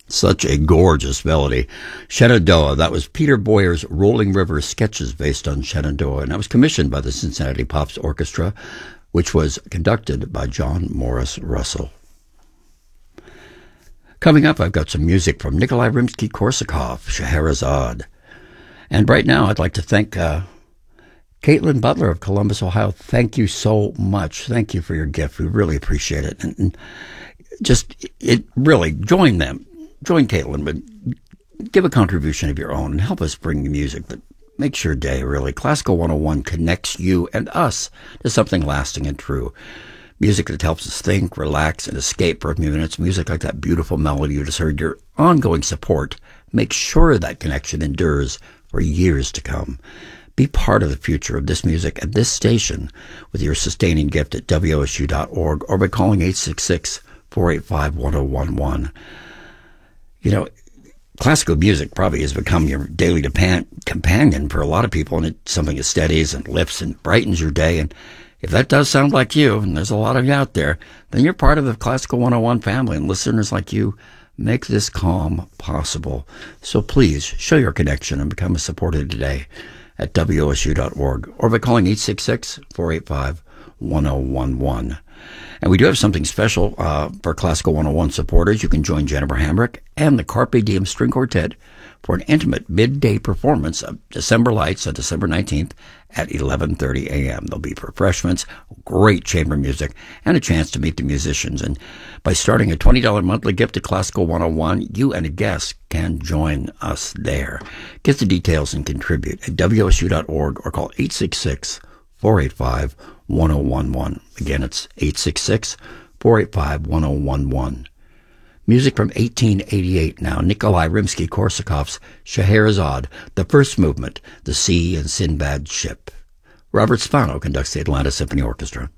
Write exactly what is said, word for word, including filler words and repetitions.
Such a gorgeous melody. Shenandoah, that was Peter Boyer's Rolling River Sketches based on Shenandoah, and that was commissioned by the Cincinnati Pops Orchestra, which was conducted by John Morris Russell. Coming up, I've got some music from Nikolai Rimsky-Korsakov, Scheherazade. And right now, I'd like to thank uh, Caitlin Butler of Columbus, Ohio. Thank you so much. Thank you for your gift. We really appreciate it. And, and just, it really, join them. Join Caitlin, but give a contribution of your own and help us bring the music that makes your day, really. Classical one oh one connects you and us to something lasting and true. Music that helps us think, relax, and escape for a few minutes. Music like that beautiful melody you just heard. Your ongoing support makes sure that connection endures for years to come. Be part of the future of this music at this station with your sustaining gift at W O S U dot org or by calling eight six six, four eight five, one oh one one. You know, classical music probably has become your daily depan- companion for a lot of people, and it's something that steadies and lifts and brightens your day. And if that does sound like you, and there's a lot of you out there, then you're part of the Classical one oh one family, and listeners like you make this calm possible. So please show your connection and become a supporter today at W O S U dot org or by calling eight six six, four eight five, one oh one one. And we do have something special uh, for Classical one oh one supporters. You can join Jennifer Hamrick and the Carpe Diem String Quartet for an intimate midday performance of December Lights on December nineteenth at eleven thirty a.m. There'll be refreshments, great chamber music, and a chance to meet the musicians. And by starting a twenty dollars monthly gift to Classical one oh one, you and a guest can join us there. Get the details and contribute at W O S U dot org or call eight six six, four eight five, one oh one one. Again, it's eight six six, four eight five, one oh one one. Music from eighteen eighty-eight now. Nikolai Rimsky-Korsakov's Scheherazade, the first movement, The Sea and Sinbad's Ship. Robert Spano conducts the Atlanta Symphony Orchestra.